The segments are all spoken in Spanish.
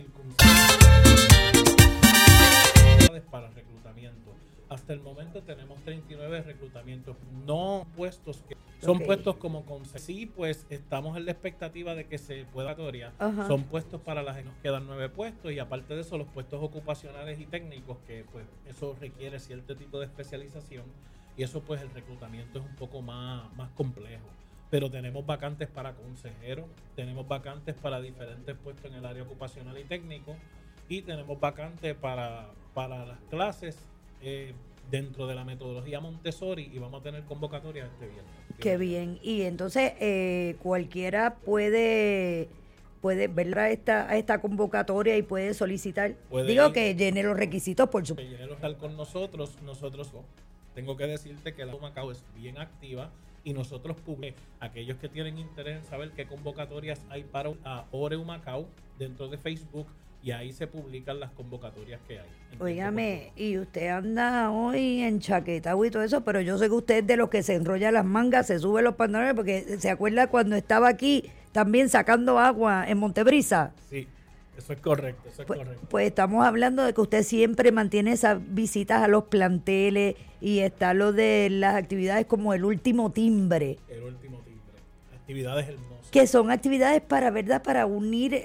circunstancias para reclutamiento. Hasta el momento tenemos 39 reclutamientos, no puestos que son puestos como sí, pues estamos en la expectativa de que se pueda son puestos para las que nos quedan 9 puestos y aparte de eso los puestos ocupacionales y técnicos que pues eso requiere cierto tipo de especialización y eso pues el reclutamiento es un poco más complejo. Pero tenemos vacantes para consejeros, tenemos vacantes para diferentes puestos en el área ocupacional y técnico y tenemos vacantes para las clases dentro de la metodología Montessori y vamos a tener convocatorias este viernes. Qué bien. Y entonces cualquiera puede ver a esta convocatoria y puede solicitar. Que llene los requisitos, por supuesto. Que llene los con nosotros tengo que decirte que la Humacao es bien activa y nosotros publicamos aquellos que tienen interés en saber qué convocatorias hay para Ore Humacao dentro de Facebook y ahí se publican las convocatorias que hay. Óigame, y usted anda hoy en chaquetado y todo eso, pero yo sé que usted es de los que se enrolla las mangas, se sube los pantalones, porque se acuerda cuando estaba aquí también sacando agua en Montebrisa. Sí, eso es correcto, Pues estamos hablando de que usted siempre mantiene esas visitas a los planteles y está lo de las actividades como el último timbre. Actividades hermosas. Que son actividades para unir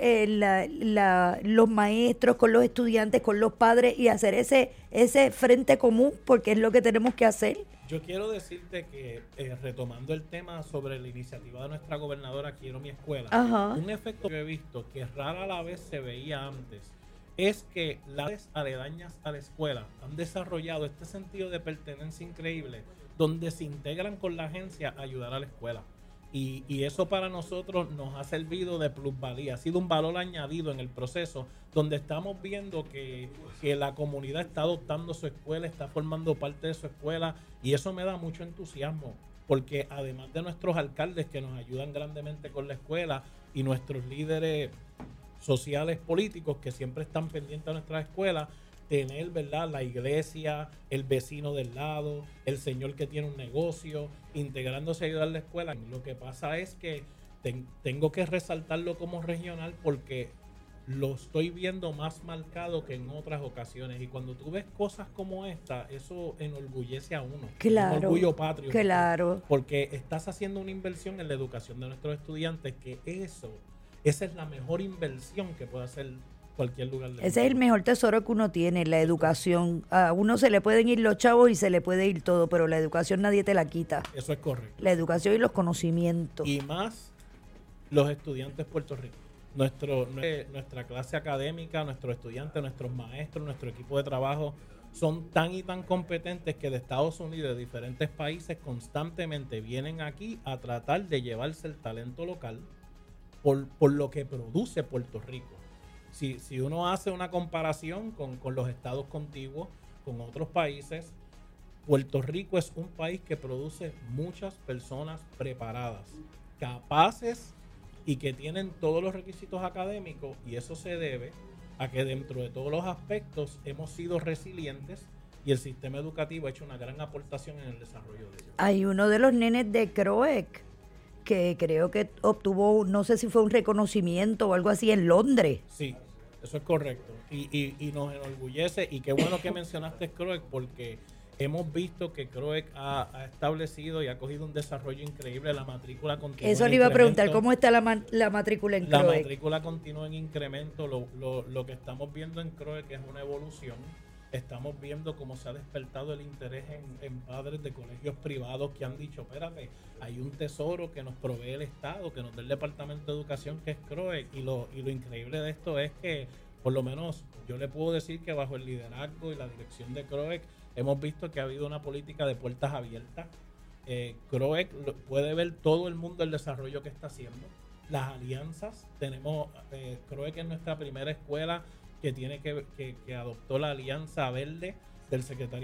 los maestros con los estudiantes, con los padres y hacer ese frente común, porque es lo que tenemos que hacer. Yo quiero decirte que, retomando el tema sobre la iniciativa de nuestra gobernadora Quiero Mi Escuela, un efecto que he visto que rara la vez se veía antes, es que las aledañas a la escuela han desarrollado este sentido de pertenencia increíble, donde se integran con la agencia a ayudar a la escuela. Y eso para nosotros nos ha servido de plusvalía, ha sido un valor añadido en el proceso, donde estamos viendo que la comunidad está adoptando su escuela, está formando parte de su escuela, y eso me da mucho entusiasmo, porque además de nuestros alcaldes que nos ayudan grandemente con la escuela y nuestros líderes sociales políticos que siempre están pendientes a nuestras escuelas, tener, ¿verdad?, la iglesia, el vecino del lado, el señor que tiene un negocio, integrándose a ayudar a la escuela. Lo que pasa es que tengo que resaltarlo como regional porque lo estoy viendo más marcado que en otras ocasiones. Y cuando tú ves cosas como esta, eso enorgullece a uno. Claro. Un orgullo patrio. Claro. Porque estás haciendo una inversión en la educación de nuestros estudiantes, que esa es la mejor inversión que puede hacer cualquier lugar del Ese es el mejor tesoro que uno tiene, la educación. A uno se le pueden ir los chavos y se le puede ir todo, pero la educación nadie te la quita. Eso es correcto. La educación y los conocimientos. Y más los estudiantes puertorriqueños. Nuestra clase académica, nuestros estudiantes, nuestros maestros, nuestro equipo de trabajo son tan y tan competentes que de Estados Unidos, de diferentes países, constantemente vienen aquí a tratar de llevarse el talento local por lo que produce Puerto Rico. Si uno hace una comparación con los estados contiguos, con otros países, Puerto Rico es un país que produce muchas personas preparadas, capaces y que tienen todos los requisitos académicos, y eso se debe a que dentro de todos los aspectos hemos sido resilientes y el sistema educativo ha hecho una gran aportación en el desarrollo de ellos. Hay uno de los nenes de CROEC que creo que obtuvo, no sé si fue un reconocimiento o algo así en Londres. Sí, eso es correcto. Y nos enorgullece, y qué bueno que mencionaste CROEC, porque hemos visto que CROEC ha establecido y ha cogido un desarrollo increíble. La matrícula continúa. Eso le iba a preguntar, ¿cómo está la matrícula en CROEC? La matrícula continúa en incremento. Lo que estamos viendo en CROEC es una evolución. Estamos viendo cómo se ha despertado el interés en padres de colegios privados que han dicho, espérate, hay un tesoro que nos provee el Estado, que nos da el Departamento de Educación, que es CROEC, y lo increíble de esto es que, por lo menos, yo le puedo decir que bajo el liderazgo y la dirección de CROEC, hemos visto que ha habido una política de puertas abiertas. CROEC puede ver todo el mundo el desarrollo que está haciendo. Las alianzas, tenemos CROEC es nuestra primera escuela que adoptó la Alianza Verde del secretario